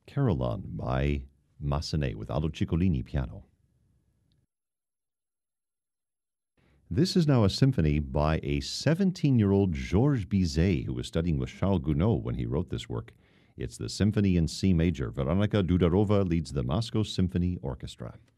Carolan by Massenet with Aldo Ciccolini piano. This is now a symphony by a 17-year-old Georges Bizet, who was studying with Charles Gounod when he wrote this work. It's the Symphony in C major. Veronika Dudarova leads the Moscow Symphony Orchestra.